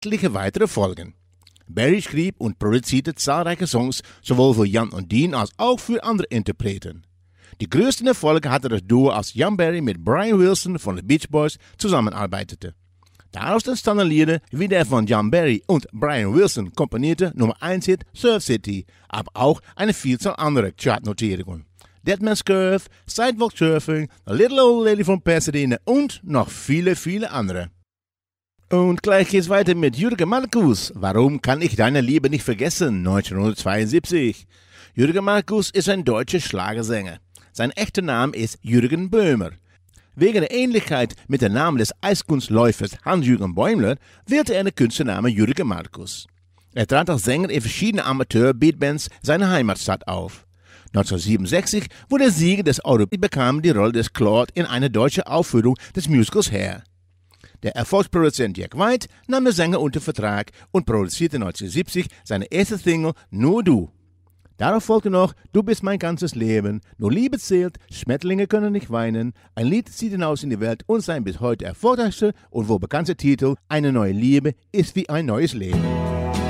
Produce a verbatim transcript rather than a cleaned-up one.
etliche weitere Folgen. Berry schrieb und produzierte zahlreiche Songs, sowohl für Jan und Dean als auch für andere Interpreten. Die größten Erfolge hatte das Duo, als Jan Berry mit Brian Wilson von den Beach Boys zusammenarbeitete. Daraus entstanden Lieder wie der von Jan Berry und Brian Wilson komponierte Nummer eins Hit Surf City, aber auch eine Vielzahl anderer Chartnotierungen. Deadman's Curve, Sidewalk Surfing, A Little Old Lady from Pasadena und noch viele, viele andere. Und gleich geht's weiter mit Jürgen Markus. Warum kann ich deine Liebe nicht vergessen? neunzehnhundertzweiundsiebzig. Jürgen Markus ist ein deutscher Schlagersänger. Sein echter Name ist Jürgen Böhmer. Wegen der Ähnlichkeit mit dem Namen des Eiskunstläufers Hans-Jürgen Bäumler wählte er den Künstlernamen Jürgen Markus. Er trat als Sänger in verschiedenen Amateur-Beatbands seiner Heimatstadt auf. neunzehnhundertsiebenundsechzig wurde er Sieger des Eurovision und bekam die Rolle des Claude in einer deutschen Aufführung des Musicals Hair. Der Erfolgsproduzent Jack White nahm den Sänger unter Vertrag und produzierte neunzehnhundertsiebzig seine erste Single Nur Du. Darauf folgte noch Du bist mein ganzes Leben, Nur Liebe zählt, Schmetterlinge können nicht weinen, ein Lied zieht hinaus in die Welt und sein bis heute erfolgreichster und wohl bekanntester Titel Eine neue Liebe ist wie ein neues Leben.